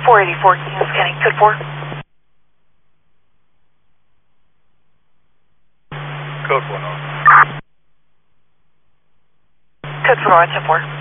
484, King scanning, code 4. Code 4 north. Code 4 north, 10 4.